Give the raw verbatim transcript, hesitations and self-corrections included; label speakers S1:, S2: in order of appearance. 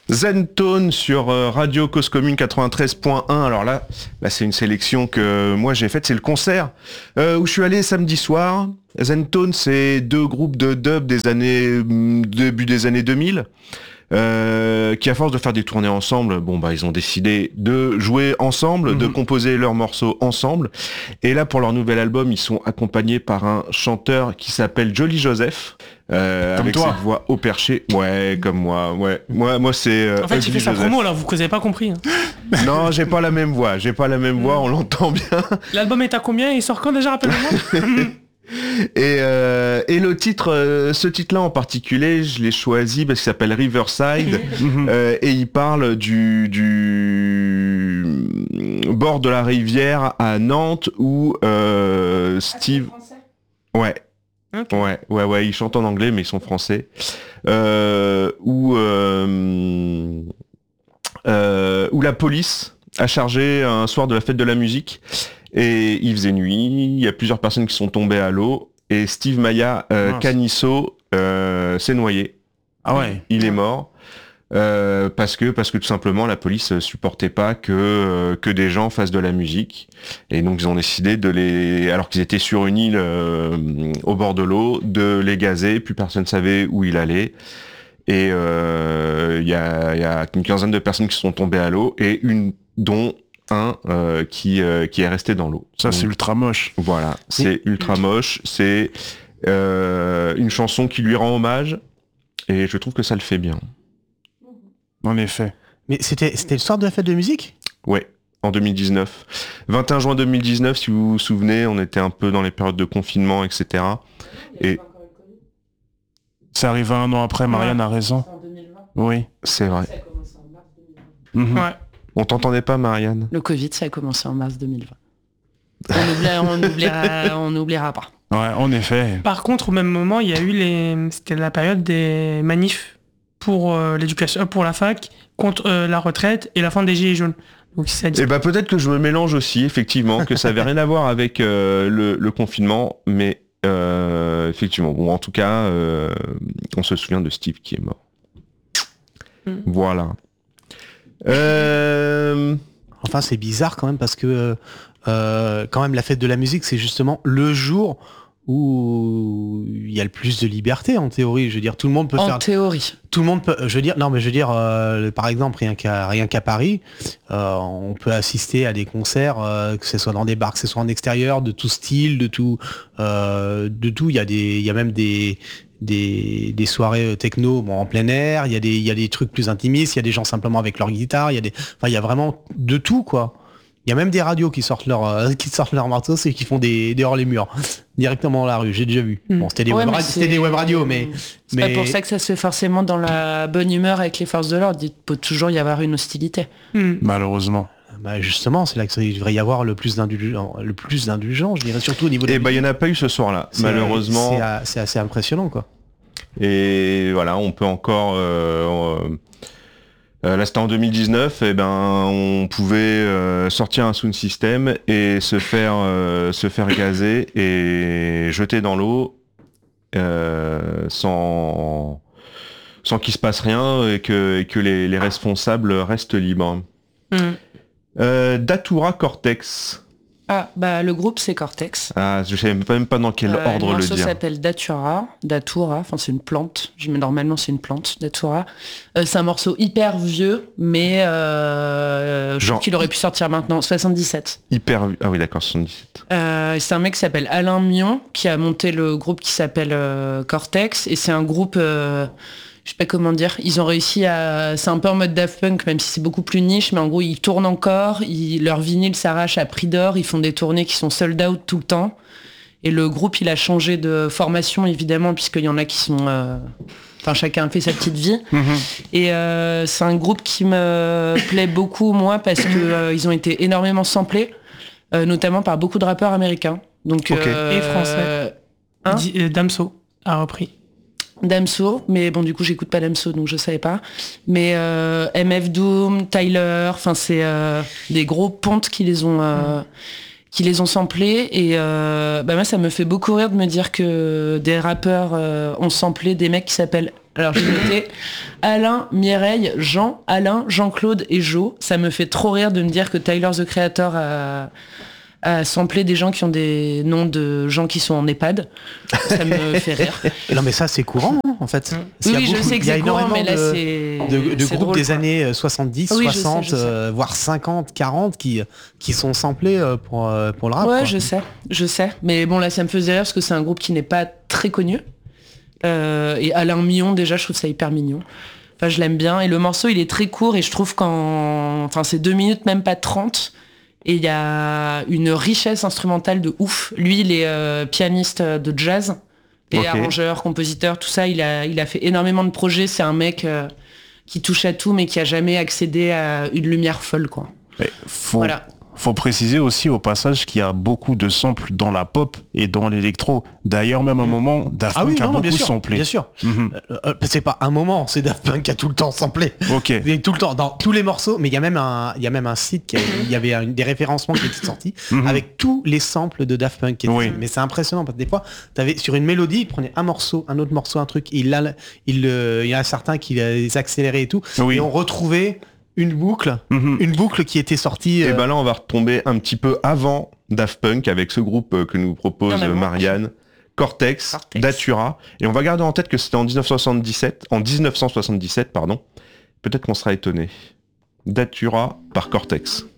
S1: Zentone sur euh, Radio Cause Commune quatre-vingt-treize point un. Alors là, là c'est une sélection que moi j'ai faite, c'est le concert euh, où je suis allé samedi soir. Zentone, c'est deux groupes de dub des années début des années deux mille. Euh, qui à force de faire des tournées ensemble, bon bah ils ont décidé de jouer ensemble, mmh. de composer leurs morceaux ensemble. Et là pour leur nouvel album, ils sont accompagnés par un chanteur qui s'appelle Jolly Joseph, euh, avec
S2: toi.
S1: cette voix au perché. Ouais, comme moi. Ouais, moi, moi c'est. Euh,
S3: en fait, il fait sa promo alors vous n'avez pas compris. Hein.
S1: Non, j'ai pas la même voix. J'ai pas la même voix. On l'entend bien.
S3: L'album est à combien? Il sort quand déjà, rappelle-moi.
S1: Et, euh, et le titre, euh, ce titre-là en particulier, je l'ai choisi parce qu'il s'appelle Riverside euh, et il parle du, du bord de la rivière à Nantes où euh, Steve, ouais, okay. ouais, ouais, ouais, ils chantent en anglais mais ils sont français, euh, où euh, euh, où la police a chargé un soir de la fête de la musique. Et il faisait nuit, il y a plusieurs personnes qui sont tombées à l'eau, et Steve Maya euh, Canisso euh, s'est noyé.
S2: Ah ouais.
S1: Il est mort. Euh, parce que parce que tout simplement la police supportait pas que euh, que des gens fassent de la musique, et donc ils ont décidé de les, alors qu'ils étaient sur une île euh, au bord de l'eau, de les gazer. Plus personne savait où il allait. Et il euh, y a il y a une quinzaine de personnes qui sont tombées à l'eau, et une dont un euh, qui euh, qui est resté dans l'eau.
S2: Ça, donc, c'est ultra moche.
S1: Voilà, c'est oui. ultra moche. C'est euh, une chanson qui lui rend hommage, et je trouve que ça le fait bien.
S2: En effet.
S4: Mais c'était c'était le soir de la fête de musique ?
S1: Ouais, en deux mille dix-neuf. vingt et un juin deux mille dix-neuf, si vous vous souvenez, on était un peu dans les périodes de confinement, et cetera. Et
S2: c'est arrivé un an après. Marianne
S3: ouais.
S2: a raison.
S5: En deux mille vingt.
S2: Oui,
S1: c'est vrai.
S5: Ça a commencé en mars deux mille vingt.
S2: Mmh.
S3: Ouais.
S1: On t'entendait pas, Marianne?
S5: Le Covid, ça a commencé en mars deux mille vingt. On oubliera, on oubliera, on n'oubliera pas.
S2: Ouais, en effet.
S3: Par contre, au même moment, il y a eu les, c'était la période des manifs pour euh, l'éducation, pour la fac, contre euh, la retraite et la fin des gilets jaunes. Donc, ça dit...
S1: Eh ben peut-être que je me mélange aussi, effectivement, que ça avait rien à voir avec euh, le, le confinement, mais euh, effectivement, bon, en tout cas, euh, on se souvient de Steve qui est mort. Mm. Voilà. Euh...
S4: Enfin, c'est bizarre quand même parce que euh, quand même la fête de la musique, c'est justement le jour où il y a le plus de liberté en théorie. Je veux dire, tout le monde peut
S5: en
S4: faire.
S5: En théorie.
S4: Tout le monde peut. Je veux dire, non, mais je veux dire, euh, par exemple, rien qu'à rien qu'à Paris, euh, on peut assister à des concerts, euh, que ce soit dans des bars, que ce soit en extérieur, de tout style, de tout, euh, de tout. Il y a des, il y a même des Des, des soirées techno bon, en plein air, il y a des il y a des trucs plus intimistes, il y a des gens simplement avec leur guitare, il y a des enfin il y a vraiment de tout quoi. Il y a même des radios qui sortent leur euh, qui sortent leur marteau et qui font des des hors les murs directement dans la rue, j'ai déjà vu.
S5: Mmh.
S4: Bon, c'était des
S5: ouais,
S4: web radios, c'était des web radios mais
S5: c'est
S4: mais
S5: pas pour ça que ça se fait forcément dans la bonne humeur avec les forces de l'ordre, il peut toujours y avoir une hostilité.
S3: Mmh.
S2: Malheureusement.
S4: Bah justement, c'est là qu'il devrait y avoir le plus d'indulgence, le plus d'indulgence, je dirais, surtout au niveau des...
S1: Eh ben, il n'y en a pas eu ce soir-là,
S4: c'est,
S1: malheureusement.
S4: C'est, c'est assez impressionnant, quoi.
S1: Et voilà, on peut encore... Euh, euh, là, c'était en deux mille dix-neuf, et ben, on pouvait euh, sortir un sound system et se faire, euh, se faire gazer et jeter dans l'eau euh, sans, sans qu'il se passe rien et que, et que les, les responsables restent libres.
S3: Mmh.
S1: Euh, Datura Cortex.
S5: Ah, bah le groupe c'est Cortex.
S1: Ah, je sais même pas dans quel
S5: euh,
S1: ordre le dire.
S5: Le morceau s'appelle Datura, Datura, enfin c'est une plante, normalement c'est une plante, Datura. Euh, c'est un morceau hyper vieux, mais euh, je
S1: Genre...
S5: trouve qu'il aurait pu sortir maintenant, soixante-dix-sept.
S1: Hyper vieux, ah oui d'accord, soixante-dix-sept.
S5: Euh, c'est un mec qui s'appelle Alain Mion, qui a monté le groupe qui s'appelle euh, Cortex, et c'est un groupe... Euh, je sais pas comment dire, ils ont réussi à... C'est un peu en mode Daft Punk, même si c'est beaucoup plus niche, mais en gros, ils tournent encore, ils... leur vinyle s'arrache à prix d'or, ils font des tournées qui sont sold out tout le temps. Et le groupe, il a changé de formation, évidemment, puisqu'il y en a qui sont... Euh... Enfin, chacun a fait sa petite vie. Mmh. Et euh, c'est un groupe qui me plaît beaucoup, moi, parce qu'ils euh, ont été énormément samplés, euh, notamment par beaucoup de rappeurs américains. Donc,
S3: okay.
S5: euh...
S3: Et français. Hein D- Damso a repris.
S5: Damso, mais bon du coup j'écoute pas Damso donc je savais pas. Mais euh, M F Doom, Tyler, enfin c'est euh, des gros pontes qui les ont euh, qui les ont samplés et euh, bah moi ça me fait beaucoup rire de me dire que des rappeurs euh, ont samplé des mecs qui s'appellent Alors j'ai noté Alain, Mireille, Jean, Alain, Jean-Claude et Jo. Ça me fait trop rire de me dire que Tyler, the Creator, a, a samplé des gens qui ont des noms de gens qui sont en EHPAD. Ça me fait rire.
S4: Non mais ça c'est courant hein, en fait.
S5: Oui,
S4: Il y a
S5: je
S4: beaucoup-
S5: sais que
S4: il y a
S5: c'est courant,
S4: énormément
S5: mais là
S4: de-
S5: c'est...
S4: de, de
S5: c'est
S4: groupes
S5: drôle,
S4: des
S5: quoi.
S4: années soixante-dix,
S5: Oui, je sais,
S4: soixante,
S5: je sais.
S4: euh, voire cinquante, quarante qui, qui sont samplés euh, pour, euh, pour le rap.
S5: Ouais,
S4: quoi.
S5: je sais, je sais. Mais bon, là, ça me faisait rire parce que c'est un groupe qui n'est pas très connu. Euh, et Alain Millon, déjà, je trouve ça hyper mignon. Enfin, je l'aime bien. Et le morceau, il est très court et je trouve qu'en... Enfin, c'est deux minutes, même pas trente. Et il y a une richesse instrumentale de ouf. Lui, il est euh, pianiste de jazz. Et
S1: Ok.
S5: arrangeur, compositeur, tout ça. Il a, il a fait énormément de projets. C'est un mec euh, qui touche à tout, mais qui a jamais accédé à une lumière folle, quoi.
S2: Mais faut,
S5: Voilà.
S2: faut préciser aussi au passage qu'il y a beaucoup de samples dans la pop et dans l'électro. D'ailleurs, même à un moment, Daft
S4: Ah oui,
S2: Punk a
S4: non, non, bien
S2: beaucoup
S4: sûr,
S2: samplé.
S4: bien sûr.
S2: Mhm.
S4: Euh, euh, c'est pas un moment, c'est Daft Punk qui a tout le temps samplé.
S2: Ok.
S4: Et tout le temps, dans tous les morceaux, mais il y a même un, il y a même un site qui a- il y avait un- des référencements qui étaient sortis
S2: Mhm.
S4: avec tous les samples de Daft Punk. Qui étaient-
S2: Oui.
S4: Mais c'est impressionnant parce que des fois, t'avais sur une mélodie, il prenait un morceau, un autre morceau, un truc, il a, il, euh, il y en a certains qui les accéléraient et tout,
S2: Oui.
S4: et on retrouvait une boucle,
S2: Mhm.
S4: une boucle qui était sortie.
S1: Et
S4: euh,
S1: ben là, on va retomber un petit peu avant Daft Punk avec ce groupe euh, que nous propose
S5: Il y en a
S1: euh,
S5: beaucoup.
S1: Marianne, Cortex,
S5: Cortex.
S1: Datura. Et on va garder en tête que c'était en dix-neuf cent soixante-dix-sept, en dix-neuf cent soixante-dix-sept, pardon. Peut-être qu'on sera étonné. Datura par Cortex.